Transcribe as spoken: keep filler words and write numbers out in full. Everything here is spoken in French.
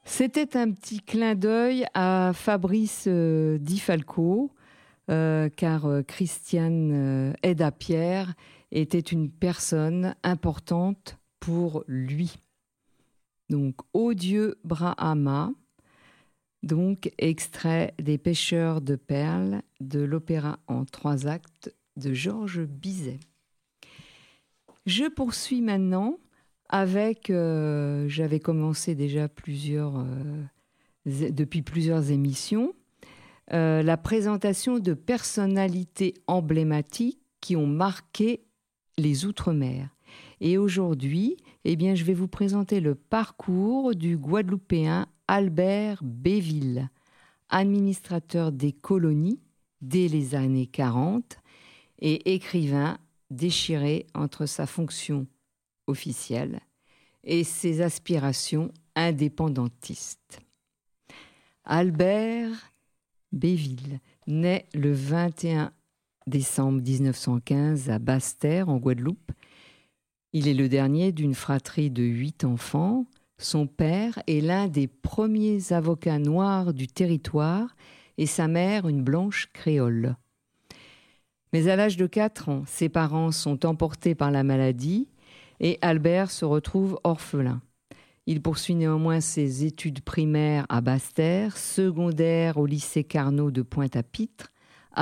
C'était un petit clin d'œil à Fabrice euh, Di Falco, euh, car euh, Christiane euh, Aida-Pierre était une personne importante pour lui. Donc, Ô Dieu Brahma, donc extrait des Pêcheurs de perles de l'opéra en trois actes de Georges Bizet. Je poursuis maintenant avec, euh, j'avais commencé déjà plusieurs, euh, depuis plusieurs émissions, euh, la présentation de personnalités emblématiques qui ont marqué les Outre-mer. Et aujourd'hui, eh bien, je vais vous présenter le parcours du Guadeloupéen Albert Béville, administrateur des colonies dès les années quarante et écrivain déchiré entre sa fonction officielle et ses aspirations indépendantistes. Albert Béville naît le vingt et un décembre dix-neuf cent quinze à Basse-Terre, en Guadeloupe. Il est le dernier d'une fratrie de huit enfants. Son père est l'un des premiers avocats noirs du territoire et sa mère une blanche créole. Mais à l'âge de quatre ans, ses parents sont emportés par la maladie et Albert se retrouve orphelin. Il poursuit néanmoins ses études primaires à Basse-Terre, secondaires au lycée Carnot de Pointe-à-Pitre,